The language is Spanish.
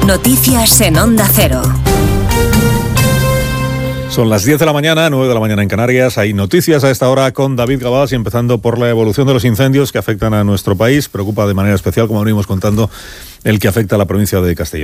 Noticias en Onda Cero. Son las 10 de la mañana, 9 de la mañana en Canarias. Hay noticias a esta hora con David Gabás, y empezando por la evolución de los incendios que afectan a nuestro país. Preocupa de manera especial, como venimos contando, el que afecta a la provincia de Castellón.